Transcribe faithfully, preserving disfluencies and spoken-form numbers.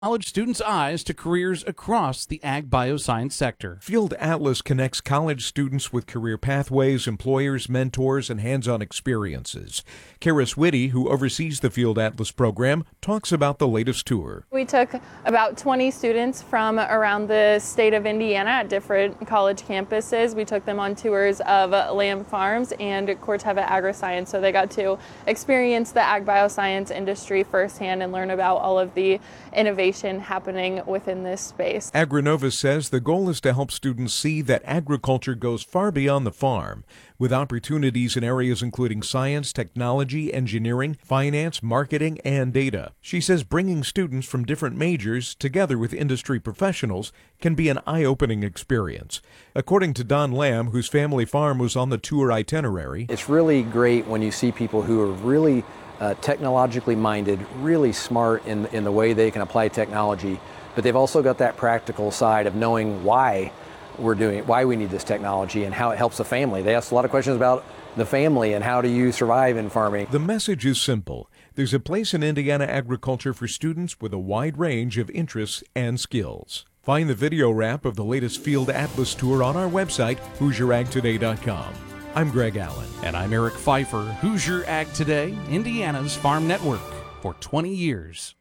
College students' eyes to careers across the ag bioscience sector. Field Atlas connects college students with career pathways, employers, mentors, and hands-on experiences. Karis Whitty, who oversees the Field Atlas program, talks about the latest tour. We took about twenty students from around the state of Indiana at different college campuses. We took them on tours of Lamb Farms and Corteva Agriscience, so they got to experience the ag bioscience industry firsthand and learn about all of the innovation happening within this space. Agrinova says the goal is to help students see that agriculture goes far beyond the farm, with opportunities in areas including science, technology, engineering, finance, marketing, and data. She says bringing students from different majors together with industry professionals can be an eye-opening experience. According to Don Lamb, whose family farm was on the tour itinerary, it's really great when you see people who are really Uh, technologically minded, really smart in, in the way they can apply technology, but they've also got that practical side of knowing why we're doing it, why we need this technology and how it helps the family. They ask a lot of questions about the family and how do you survive in farming. The message is simple. There's a place in Indiana agriculture for students with a wide range of interests and skills. Find the video wrap of the latest Field Atlas tour on our website, Hoosier Ag Today dot com. I'm Greg Allen. And I'm Eric Pfeiffer, Hoosier Ag Today, Indiana's Farm Network for twenty years.